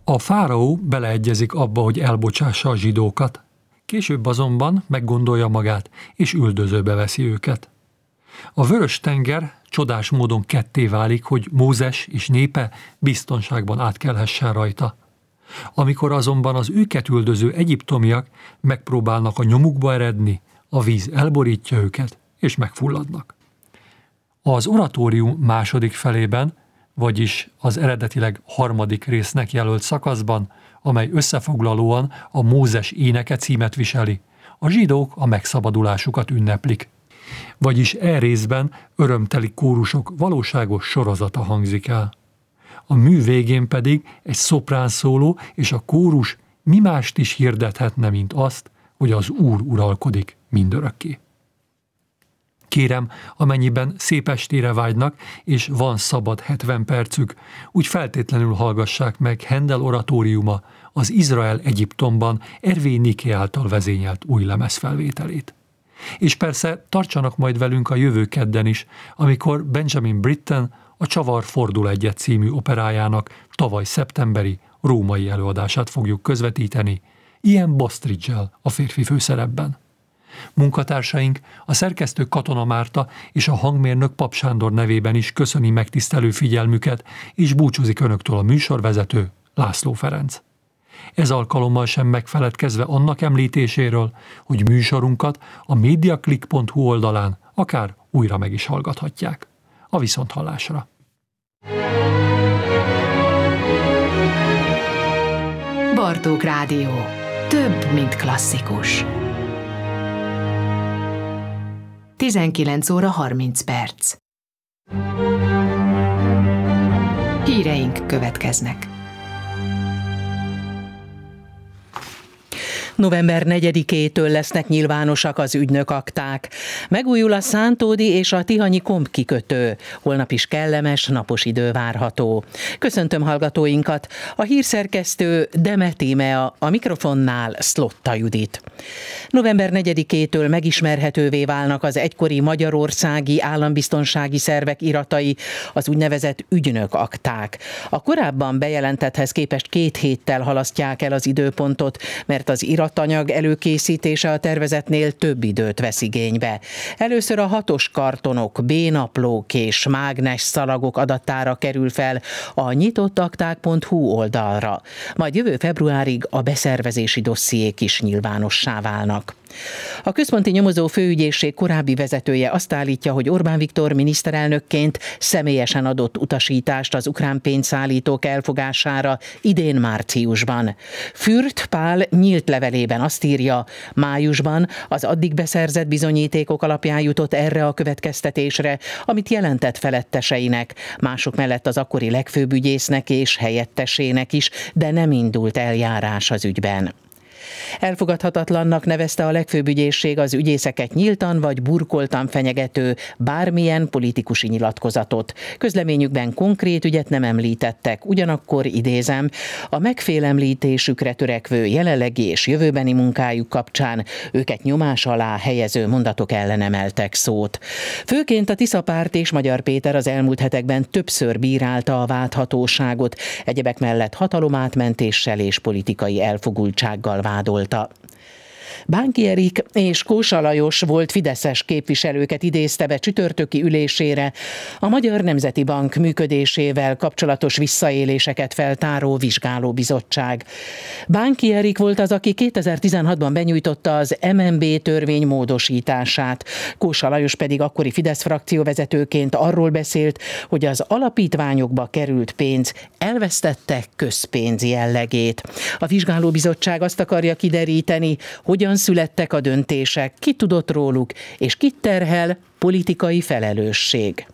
A fáraó beleegyezik abba, hogy elbocsássa a zsidókat, később azonban meggondolja magát, és üldözőbe veszi őket. A Vörös-tenger csodás módon ketté válik, hogy Mózes és népe biztonságban átkelhessen rajta. Amikor azonban az őket üldöző egyiptomiak megpróbálnak a nyomukba eredni, a víz elborítja őket, és megfulladnak. Az oratórium második felében, vagyis az eredetileg harmadik résznek jelölt szakaszban, amely összefoglalóan a Mózes éneke címet viseli, a zsidók a megszabadulásukat ünneplik. Vagyis részben örömteli kórusok valóságos sorozata hangzik el. A mű végén pedig egy szoprán szóló és a kórus mi mást is hirdethetne, mint azt, hogy az Úr uralkodik mindörökké. Kérem, amennyiben szép estére vágynak, és van szabad 70 percük, úgy feltétlenül hallgassák meg Handel oratóriuma, az Izrael Egyiptomban Ervé Niki által vezényelt új lemezfelvételét. És persze tartsanak majd velünk a jövő kedden is, amikor Benjamin Britten a Csavar fordul egyet című operájának tavaly szeptemberi római előadását fogjuk közvetíteni, Ian Bostridge-el a férfi főszerepben. Munkatársaink, a szerkesztő Katona Márta és a hangmérnök Pap Sándor nevében is köszöni megtisztelő figyelmüket, és búcsúzik önöktől a műsorvezető László Ferenc. Ez alkalommal sem megfeledkezve annak említéséről, hogy műsorunkat a mediaclick.hu oldalán akár újra meg is hallgathatják. A viszonthallásra! Bartók Rádió. Több, mint klasszikus. 19 óra 30 perc. Híreink következnek. November 4-től lesznek nyilvánosak az ügynökakták. Megújul a Szántódi és a Tihanyi Komp kikötő. Holnap is kellemes, napos idő várható. Köszöntöm hallgatóinkat. A hírszerkesztő Deme Tímea, a mikrofonnál Szlotta Judit. November 4-től megismerhetővé válnak az egykori magyarországi állambiztonsági szervek iratai, az úgynevezett ügynökakták. A korábban bejelentetthez képest 2 héttel halasztják el az időpontot, mert az iratanyag előkészítése a tervezetnél több időt vesz igénybe. Először a 6-os kartonok, B-naplók és mágnes szalagok adattára kerül fel a nyitottakták.hu oldalra. Majd jövő februárig a beszervezési dossziék is nyilvánossá válnak. A Központi Nyomozó Főügyészség korábbi vezetője azt állítja, hogy Orbán Viktor miniszterelnökként személyesen adott utasítást az ukrán pénzszállítók elfogására idén márciusban. Fürt Pál nyílt levelében azt írja, májusban az addig beszerzett bizonyítékok alapján jutott erre a következtetésre, amit jelentett feletteseinek, mások mellett az akkori legfőbb ügyésznek és helyettesének is, de nem indult eljárás az ügyben. Elfogadhatatlannak nevezte a legfőbb ügyészség az ügyészeket nyíltan vagy burkoltan fenyegető bármilyen politikusi nyilatkozatot. Közleményükben konkrét ügyet nem említettek, ugyanakkor idézem, a megfélemlítésükre törekvő jelenlegi és jövőbeni munkájuk kapcsán őket nyomás alá helyező mondatok ellen emeltek szót. Főként a Tisza Párt és Magyar Péter az elmúlt hetekben többször bírálta a válthatóságot, egyebek mellett hatalomátmentéssel és politikai elfogultsággal vádolta. Bánki Erik és Kósa Lajos volt fideszes képviselőket idézte be csütörtöki ülésére a Magyar Nemzeti Bank működésével kapcsolatos visszaéléseket feltáró vizsgálóbizottság. Bánki Erik volt az, aki 2016-ban benyújtotta az MNB törvény módosítását. Kósa Lajos pedig akkori Fidesz frakcióvezetőként arról beszélt, hogy az alapítványokba került pénz elvesztette közpénz jellegét. A vizsgálóbizottság azt akarja kideríteni, hogyan születtek a döntések, ki tudott róluk, és kit terhel politikai felelősség.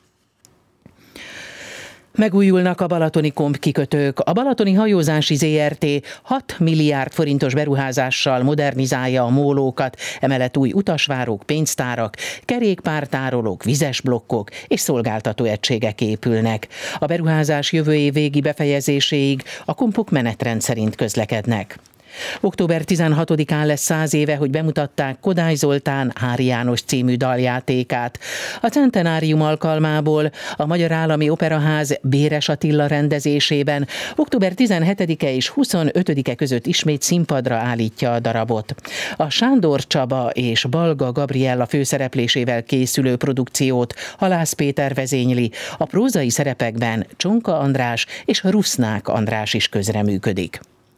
Megújulnak a balatoni komp kikötők. A Balatoni Hajózási Zrt. 6 milliárd forintos beruházással modernizálja a mólókat, emellett új utasvárók, pénztárak, kerékpártárolók, vizes blokkok és szolgáltató egységek épülnek. A beruházás jövő év végi befejezéséig a kompok menetrend szerint közlekednek. Október 16-án lesz 100 éve, hogy bemutatták Kodály Zoltán Hári János című daljátékát. A centenárium alkalmából a Magyar Állami Operaház Béres Attila rendezésében október 17-e és 25-e között ismét színpadra állítja a darabot. A Sándor Csaba és Balga Gabriella főszereplésével készülő produkciót Halász Péter vezényli, a prózai szerepekben Csonka András és Rusznák András is közreműködik.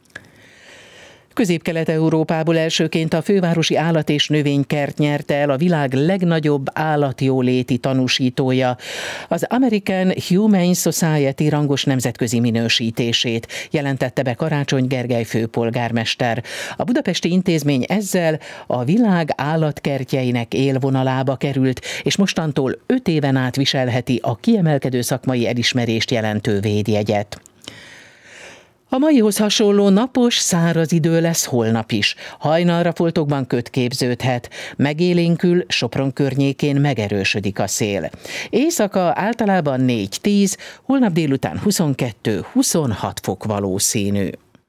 Közép-Kelet-Európából elsőként a fővárosi állat- és növénykert nyerte el a világ legnagyobb állatjóléti tanúsítója, az American Humane Society rangos nemzetközi minősítését, jelentette be Karácsony Gergely főpolgármester. A budapesti intézmény ezzel a világ állatkertjeinek élvonalába került, és mostantól 5 éven át viselheti a kiemelkedő szakmai elismerést jelentő védjegyet. A maihoz hasonló napos, száraz idő lesz holnap is. Hajnalra foltokban köd képződhet. Megélénkül, Sopron környékén megerősödik a szél. Éjszaka általában 4-10, holnap délután 22-26 fok valószínű.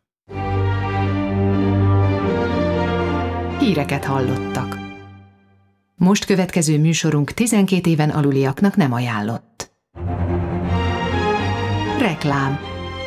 Híreket hallottak. Most következő műsorunk 12 éven aluliaknak nem ajánlott. Reklám.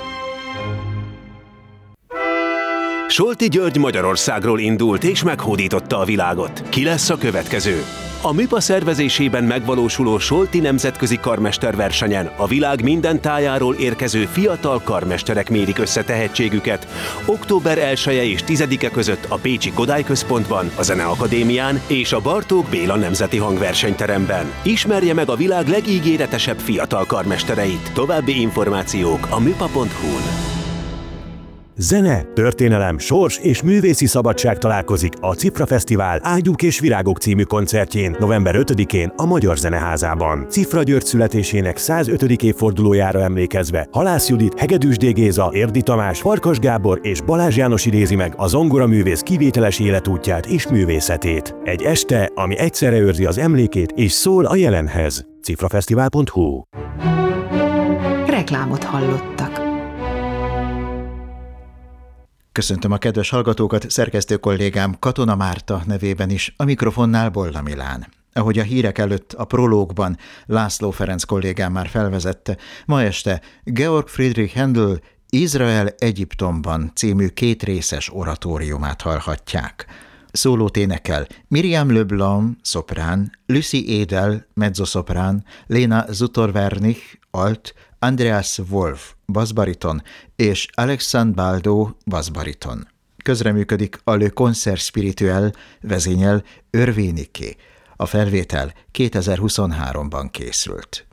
Solti György Magyarországról indult és meghódította a világot. Ki lesz a következő? A MIPA szervezésében megvalósuló Solti nemzetközi karmesterversenyen a világ minden tájáról érkező fiatal karmesterek mérik össze tehetségüket. Október 1-e és 10-e között a Pécsi Kodály Központban, a Zeneakadémián és a Bartók Béla Nemzeti Hangversenyteremben. Ismerje meg a világ legígéretesebb fiatal karmestereit. További információk a mipa.hu-n. Zene, történelem, sors és művészi szabadság találkozik a Cifra Fesztivál Ágyúk és Virágok című koncertjén november 5-én a Magyar Zeneházában. Cifra György születésének 105. évfordulójára emlékezve Halász Judit, Hegedűs D. Géza, Érdi Tamás, Farkas Gábor és Balázs János idézi meg a zongoraművész kivételes életútját és művészetét. Egy este, ami egyszerre őrzi az emlékét és szól a jelenhez. cifrafesztivál.hu. Reklámot hallottak. Köszöntöm a kedves hallgatókat, szerkesztő kollégám Katona Márta nevében is, a mikrofonnál Bolla Milán. Ahogy a hírek előtt a prológban László Ferenc kollégám már felvezette, ma este Georg Friedrich Händel Izrael Egyiptomban című 2 részes oratóriumát hallhatják. Szólót énekel Miriam Leblanc, szoprán, Lucy Edel, mezzoszoprán, Lena Zutorvernich, alt, Andreas Wolf, basszbariton, és Alexandre Baldo, basszbariton. Közreműködik a Le Concert Spirituel, vezényel Örvéniké. A felvétel 2023-ban készült.